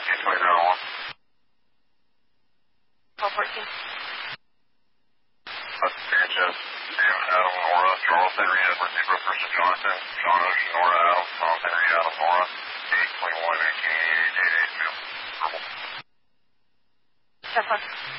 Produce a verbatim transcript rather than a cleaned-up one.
eight twenty zero one. twelve fourteen. That's Sanchez, Sam, Adam, Nora, Charles, Henry, Edward, Zebra, Person, Jonathan, Sean, Ocean, Nora, Adam, Tom, Henry, Adam, Nora, eight twenty-one, eighteen eighty-eight, eight eight two. Purple. ten four.